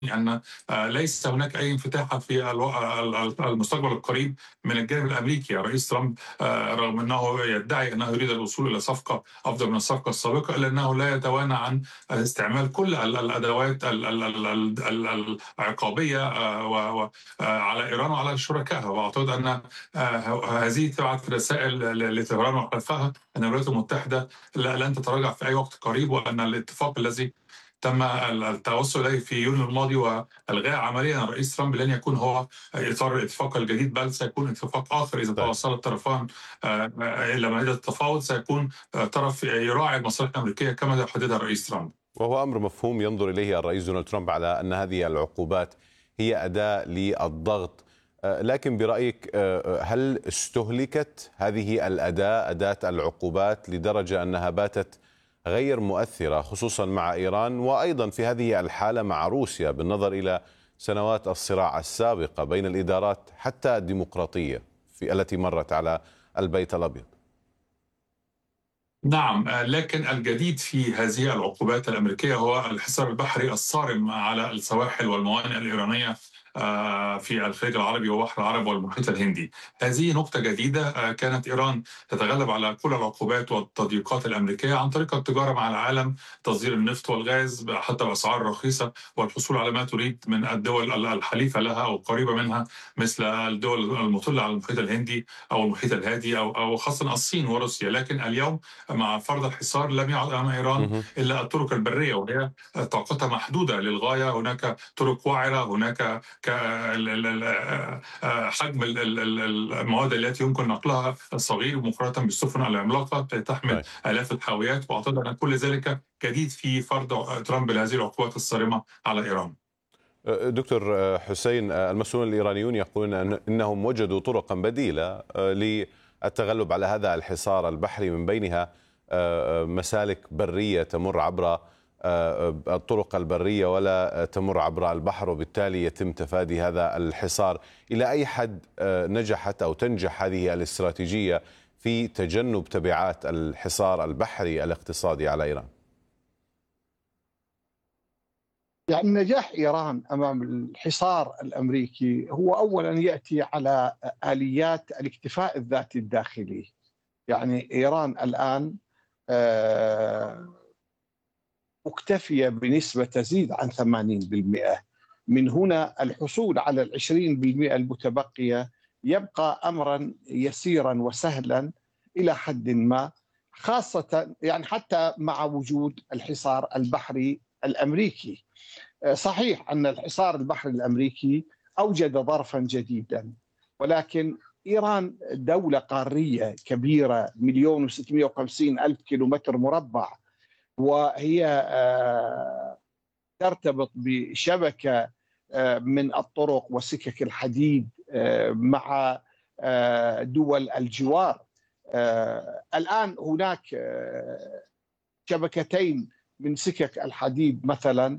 أن ليس هناك أي انفتاح في المستقبل القريب من الجانب الأمريكي. الرئيس ترامب رغم أنه يدعي أنه يريد الوصول إلى صفقة أفضل من الصفقة السابقة، إلا أنه لا يتوانى عن استعمال كل الأدوات العقابية على إيران وعلى شركائها. وأعتقد أن هذه تبعث رسائل لطهران وحلفائها أن الولايات المتحدة لن تتراجع في أي وقت قريب، وأن الاتفاق الذي تم التوصل إليه في يونيو الماضي والغاء عمليا الرئيس ترامب لن يكون هو إطار الاتفاق الجديد، بل سيكون اتفاق آخر إذا طيب. توصل الطرفان إلى مائدة التفاوض. سيكون طرف يراعي المصالح الأمريكية كما يحددها الرئيس ترامب. وهو أمر مفهوم ينظر إليه الرئيس دونالد ترامب على أن هذه العقوبات هي أداة للضغط، لكن برأيك هل استهلكت هذه الأداة، أداة العقوبات، لدرجة أنها باتت غير مؤثرة خصوصا مع إيران، وأيضا في هذه الحالة مع روسيا، بالنظر إلى سنوات الصراع السابقة بين الإدارات حتى الديمقراطية التي مرت على البيت الأبيض؟ نعم، لكن الجديد في هذه العقوبات الأمريكية هو الحصار البحري الصارم على السواحل والموانئ الإيرانية في الخليج العربي وبحر العرب والمحيط الهندي. هذه نقطة جديدة. كانت إيران تتغلب على كل العقوبات والتضييقات الأمريكية عن طريق التجارة مع العالم، تصدير النفط والغاز حتى بأسعار رخيصة، والحصول على ما تريد من الدول الحليفة لها أو قريبة منها، مثل الدول المطلة على المحيط الهندي أو المحيط الهادي أو خاصة الصين وروسيا. لكن اليوم مع فرض الحصار لم يعد أمام إيران إلا الطرق البرية، وهي طاقتها محدودة للغاية. هناك طرق وعرة، هناك حجم المواد التي يمكن نقلها صغير مقارنة بالسفن العملاقة تحمل طيب. آلاف الحاويات. وأعتقد أن كل ذلك جديد في فرض ترامب لهذه العقوبات الصارمة على إيران. دكتور حسين، المسؤولون الإيرانيون يقولون أنهم وجدوا طرقا بديلة للتغلب على هذا الحصار البحري، من بينها مسالك برية تمر عبر الطرق البرية ولا تمر عبر البحر، وبالتالي يتم تفادي هذا الحصار. إلى أي حد نجحت أو تنجح هذه الاستراتيجية في تجنب تبعات الحصار البحري الاقتصادي على إيران؟ يعني نجاح إيران أمام الحصار الأمريكي هو أولا يأتي على آليات الاكتفاء الذاتي الداخلي. يعني إيران الآن مكتفية بنسبة تزيد عن 80%. من هنا الحصول على 20% المتبقية يبقى أمرا يسيرا وسهلا إلى حد ما، خاصة يعني حتى مع وجود الحصار البحري الأمريكي. صحيح أن الحصار البحري الأمريكي أوجد ظرفا جديدا، ولكن إيران دولة قارية كبيرة، 1,650,000 كيلومتر مربع، وهي ترتبط بشبكة من الطرق وسكك الحديد مع دول الجوار. الآن هناك شبكتين من سكك الحديد مثلا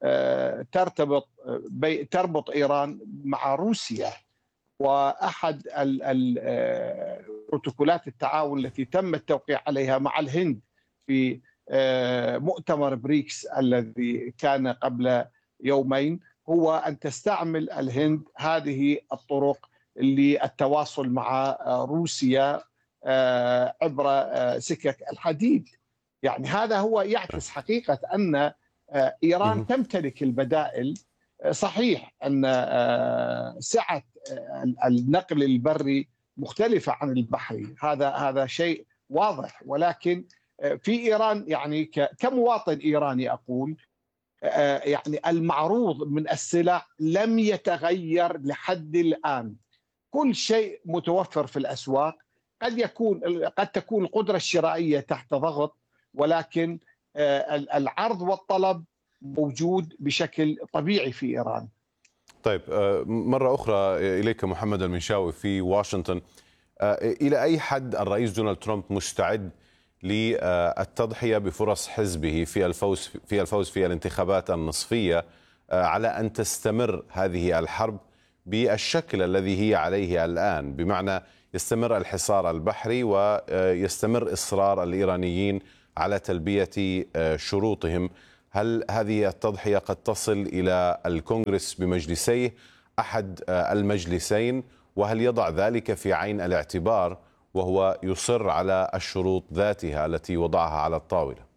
تربط إيران مع روسيا، وأحد بروتوكولات التعاون التي تم التوقيع عليها مع الهند في مؤتمر بريكس الذي كان قبل يومين هو أن تستعمل الهند هذه الطرق للتواصل مع روسيا عبر سكك الحديد. يعني هذا هو يعكس حقيقة أن إيران تمتلك البدائل. صحيح أن سعة النقل البري مختلفة عن البحري، هذا شيء واضح، ولكن في إيران يعني كمواطن إيراني أقول يعني المعروض من السلع لم يتغير لحد الآن. كل شيء متوفر في الأسواق. قد تكون القدرة الشرائية تحت ضغط، ولكن العرض والطلب موجود بشكل طبيعي في إيران. طيب، مرة أخرى إليك محمد المنشاوي في واشنطن. إلى أي حد الرئيس دونالد ترامب مستعد للتضحية بفرص حزبه في الفوز في الانتخابات النصفية على أن تستمر هذه الحرب بالشكل الذي هي عليه الآن، بمعنى يستمر الحصار البحري ويستمر إصرار الإيرانيين على تلبية شروطهم؟ هل هذه التضحية قد تصل إلى الكونغرس بمجلسيه، أحد المجلسين، وهل يضع ذلك في عين الاعتبار وهو يصر على الشروط ذاتها التي وضعها على الطاولة؟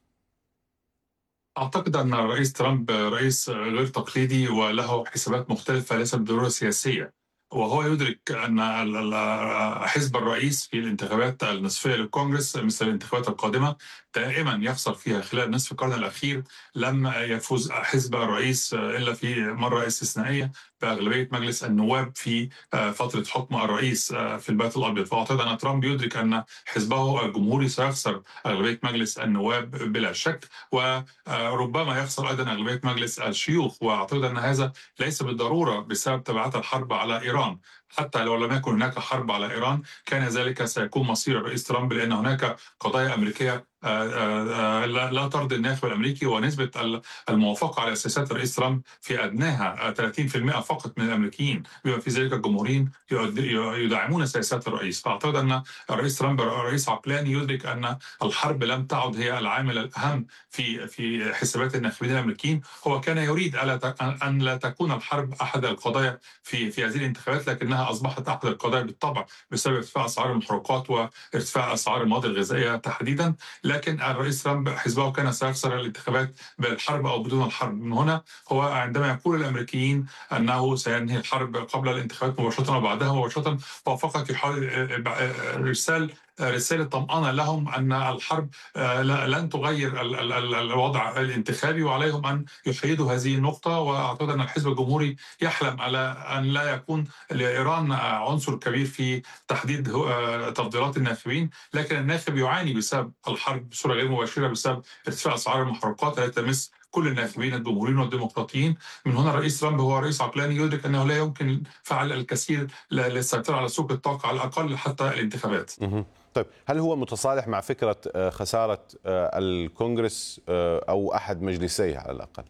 أعتقد أن الرئيس ترامب رئيس غير تقليدي وله حسابات مختلفة ليس بالضرورة سياسية، وهو يدرك أن حزب الرئيس في الانتخابات النصفية للكونغرس مثل الانتخابات القادمة دائما يخسر فيها. خلال نصف القرن الأخير لم يفوز حزب الرئيس إلا في مرة استثنائية بأغلبية مجلس النواب في فترة حكم الرئيس في البيت الأبيض. فأعتقد أن ترامب يدرك أن حزبه الجمهوري سيخسر أغلبية مجلس النواب بلا شك، وربما يخسر أيضا أغلبية مجلس الشيوخ. وأعتقد أن هذا ليس بالضرورة بسبب تبعات الحرب على إيران. حتى لو لم يكن هناك حرب على إيران كان ذلك سيكون مصير الرئيس ترامب، لأن هناك قضايا أمريكية لا ترضي الناخب الأمريكي، ونسبة الموافقة على سياسات الرئيس ترامب في أدناها 30% فقط من الأمريكيين، بما في ذلك الجمهوريين يدعمون سياسات الرئيس. فأعتقد أن الرئيس ترامب رئيس عقلاني يدرك أن الحرب لم تعد هي العامل الأهم في حسابات الناخبين الأمريكيين. هو كان يريد أن لا تكون الحرب أحد القضايا في هذه الانتخابات، لكنها أصبحت أحد القضايا بالطبع بسبب ارتفاع أسعار المحروقات وارتفاع أسعار المواد الغذائية تحديدا. لكن الرئيس ترامب حزبه كان سيخسر الانتخابات بالحرب أو بدون الحرب. من هنا هو عندما يقول الأمريكيين أنه سينهي الحرب قبل الانتخابات مباشرة وبعدها مباشرة، هو فقط يحاول رسالة طمأنة لهم أن الحرب لن تغير الوضع الانتخابي، وعليهم أن يحيدوا هذه النقطة. وأعتقد أن الحزب الجمهوري يحلم على أن لا يكون لإيران عنصر كبير في تحديد تفضيلات الناخبين، لكن الناخب يعاني بسبب الحرب بصورة غير مباشرة بسبب ارتفاع أسعار المحروقات التي تمس كل الناخبين الجمهوريين والديمقراطيين. من هنا الرئيس ترامب هو رئيس عقلاني يدرك أنه لا يمكن فعل الكثير للسيطرة على سوق الطاقة على الأقل حتى الانتخابات. طيب، هل هو متصالح مع فكرة خسارة الكونغرس أو أحد مجلسيه على الأقل؟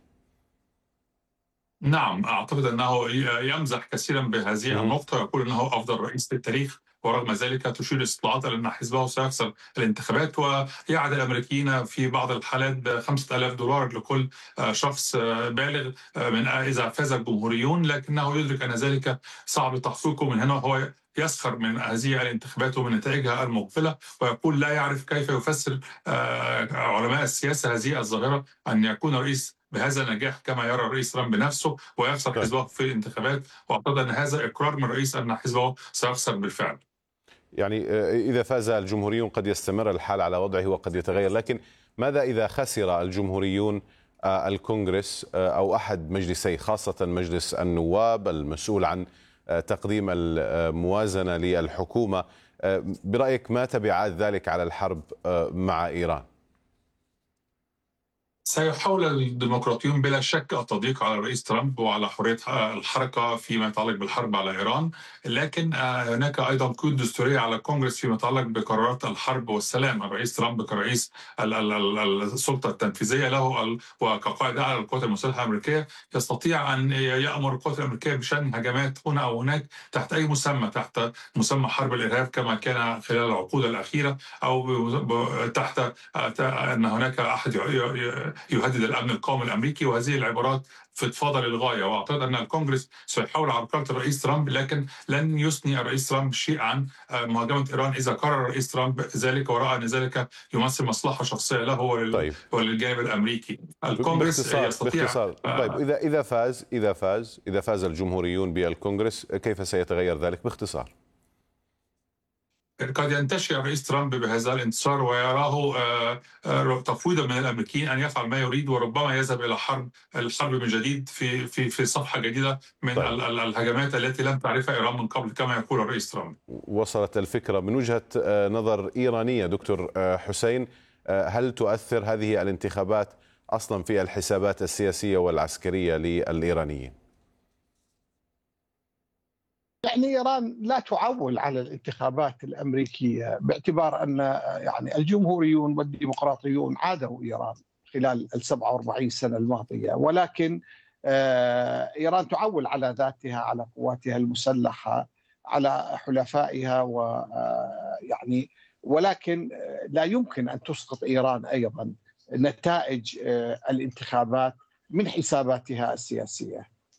نعم، أعتقد أنه يمزح كثيرا بهذه النقطة، يقول أنه أفضل رئيس في التاريخ، ورغم ذلك تشير الاستطلاعات إلى أن حزبه سيخسر الانتخابات، ويعد الأمريكيين في بعض الحالات $5,000 لكل شخص بالغ من إذا فاز الجمهوريون، لكنه يدرك أن ذلك صعب تحقيقه. من هنا هو يسخر من هذه الانتخابات ومن نتائجها المقبلة، ويقول لا يعرف كيف يفسر علماء السياسة هذه الظاهرة أن يكون رئيس بهذا النجاح كما يرى الرئيس ترامب بنفسه ويخسر حزبه في الانتخابات. واعتقد ان هذا اقرار من الرئيس ان حزبه سيخسر بالفعل. يعني اذا فاز الجمهوريون قد يستمر الحال على وضعه وقد يتغير، لكن ماذا اذا خسر الجمهوريون الكونغرس او احد مجلسيه، خاصه مجلس النواب المسؤول عن تقديم الموازنه للحكومه؟ برايك ما تبعات ذلك على الحرب مع ايران؟ سيحاول الديمقراطيون بلا شك التضييق على الرئيس ترامب وعلى حرية الحركة فيما يتعلق بالحرب على إيران، لكن هناك أيضا قيود دستورية على الكونغرس فيما يتعلق بقرارات الحرب والسلام. الرئيس ترامب كرئيس السلطة التنفيذية له وكقائد أعلى للقوات المسلحة الأمريكية يستطيع أن يأمر القوات الأمريكية بشن هجمات هنا أو هناك تحت أي مسمى، تحت مسمى حرب الإرهاب كما كان خلال العقود الأخيرة، أو تحت أن هناك أحد يهدد الامن القومي الامريكي، وهذه العبارات فضفاضه للغايه. واعتقد ان الكونغرس سيحاول عرقله الرئيس ترامب، لكن لن يثني الرئيس ترامب شيء عن مهاجمه ايران اذا قرر الرئيس ترامب ذلك وراى ان ذلك يمثل مصلحه شخصيه له وللجانب الامريكي. الكونغرس يستطيع طيب، اذا فاز الجمهوريون بالكونغرس كيف سيتغير ذلك باختصار؟ قد ينتشي الرئيس ترامب بهذا الانتصار ويراه تفويضا من الامريكيين ان يفعل ما يريد، وربما يذهب الى الحرب من جديد في صفحه جديده من الهجمات التي لم تعرفها ايران من قبل كما يقول الرئيس ترامب. وصلت الفكره من وجهه نظر ايرانيه دكتور حسين، هل تؤثر هذه الانتخابات اصلا في الحسابات السياسيه والعسكريه للايرانيين؟ يعني إيران لا تعول على الانتخابات الأمريكية باعتبار أن يعني الجمهوريون والديمقراطيون عادوا إيران خلال 47 سنة الماضية، ولكن إيران تعول على ذاتها، على قواتها المسلحة، على حلفائها، ويعني ولكن لا يمكن أن تسقط إيران أيضا نتائج الانتخابات من حساباتها السياسية.